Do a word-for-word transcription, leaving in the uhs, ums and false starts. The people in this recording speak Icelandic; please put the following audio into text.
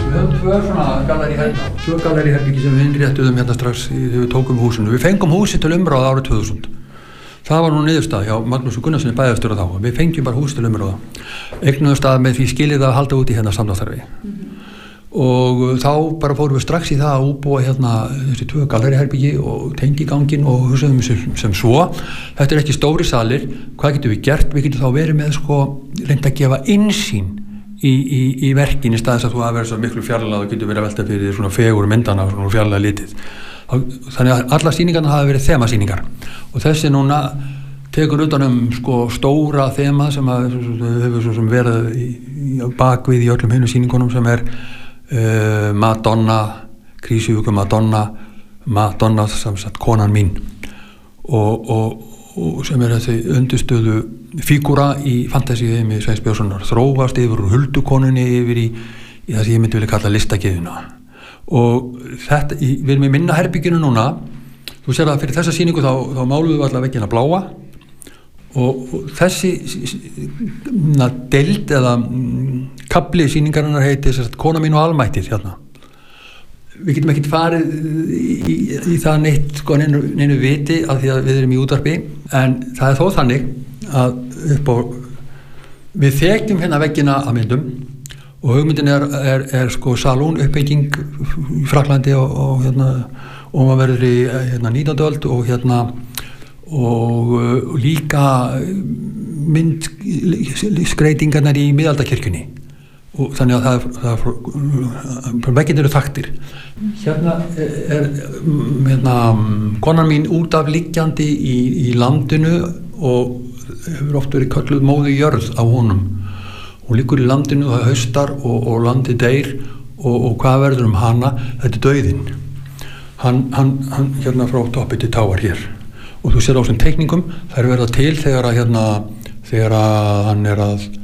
Við höfum tvö svona galleríherbyggi, tvö galleríherbyggi sem við innréttuðum hérna strax þegar við tókum húsinu. Við fengum húsið til umráða árið tvö þúsund. Það var nú niðurstaða hjá Magnúsi Gunnarssoni bæjarstjóra þá. Við fengjum bara húsið til umráða. Eignuðumst að með því skilið að halda út í hérna samdáttarfi. Mm-hmm. Og þá bara fórum við strax í það að útbúa hérna þessi tvö galleríherbyggi og tengiganginn og hugsaðum sem, sem svo. Þetta er ekki stóri salir. Hvað getum við gert? Við getum þá verið með sko reynt að gefa innsýn í, í, í verkin í staðis að þú hafa verið svo miklu fjarlægð og getur verið að velta fyrir svona fegur myndana og svona fjarlægð litið. Þannig að alla sýningarna hafa verið þemasýningar og þessi núna tekur utan um sko stóra þema sem að hefur svo sem verið í, í bakvið í öllum hinum sýningunum sem er uh, Madonna, krísuvíku Madonna, Madonna sem sagt konan mín og, og, og sem er þessi undirstöðu fígúra í fantasíheimi Sveins Björnssonar, þróast yfir úr huldukonunni yfir í, í það sem ég myndi vilja kalla listagyðjuna. Og þetta, við erum í minna herbygginu núna, þú sér að fyrir þessa sýningu þá, þá máluðum við alla veggina bláa og, og þessi na, deild eða mm, kafli sýningarinnar heiti sérst, Kona mín og almættið hérna. Við getum ekkert farið í, í, í það neitt sko neinu, neinu viti af því að við erum í útvarpi en það er þó þannig að upp á, við þekkjum hérna veggina að myndum og hugmyndin er, er, er sko salón uppbygging í Fraklandi og, og hérna og maður verður í hérna nítjándu öld og hérna og, og líka mynd skreitingarnar í miðaldakirkjunni og þannig að það, það veggin eru þaktir. Hérna er, er hérna konan mín út af liggjandi í, í landinu og hefur oft verið kölluð móðu jörð á honum. Hún liggur í landinu, það haustar og, og landið deyr og, og hvað verður um hana? Þetta er dauðinn. Hann, hann, hann hérna frá toppi til táar hér og þú sér á þessum teikningum, þær verða til þegar að hérna, þegar að hann er að